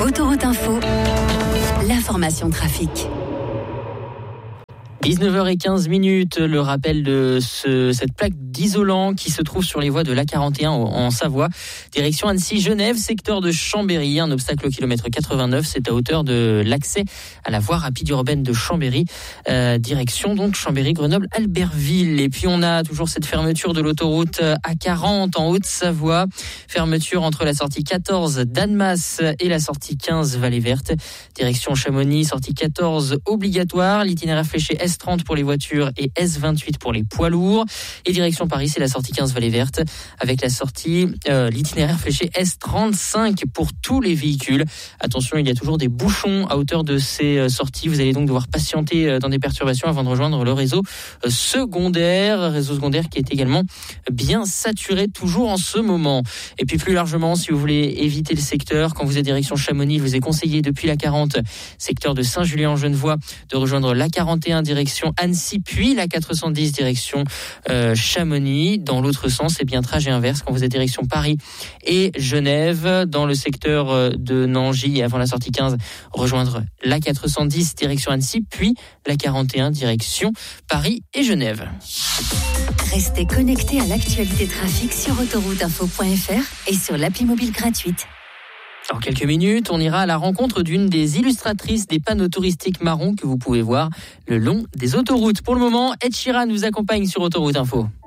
Autoroute Info, l'information trafic. 19h15, le rappel de cette plaque d'isolant qui se trouve sur les voies de l'A41 en Savoie. Direction Annecy-Genève, secteur de Chambéry. Un obstacle au kilomètre 89, c'est à hauteur de l'accès à la voie rapide urbaine de Chambéry. Direction donc Chambéry-Grenoble-Albertville. Et puis on a toujours cette fermeture de l'autoroute A40 en Haute-Savoie. Fermeture entre la sortie 14 d'Annemasse et la sortie 15 Vallée Verte. Direction Chamonix, sortie 14 obligatoire. L'itinéraire fléché S30 pour les voitures et S28 pour les poids lourds. Et direction Paris, c'est la sortie 15 Vallée Verte avec la sortie, l'itinéraire fléché S35 pour tous les véhicules. Attention, il y a toujours des bouchons à hauteur de ces sorties. Vous allez donc devoir patienter dans des perturbations avant de rejoindre le réseau secondaire qui est également bien saturé toujours en ce moment. Et puis plus largement, si vous voulez éviter le secteur, quand vous êtes direction Chamonix, il vous est conseillé depuis la 40, secteur de Saint-Julien-en-Genevois, de rejoindre la 41 direction Annecy, puis la 410 direction Chamonix. Dans l'autre sens, c'est bien trajet inverse quand vous êtes direction Paris et Genève. Dans le secteur de Nangy, avant la sortie 15, rejoindre la 410 direction Annecy, puis la 41 direction Paris et Genève. Restez connectés à l'actualité trafic sur autorouteinfo.fr et sur l'appli mobile gratuite. Dans quelques minutes, on ira à la rencontre d'une des illustratrices des panneaux touristiques marrons que vous pouvez voir le long des autoroutes. Pour le moment, Ed Sheeran nous accompagne sur Autoroute Info.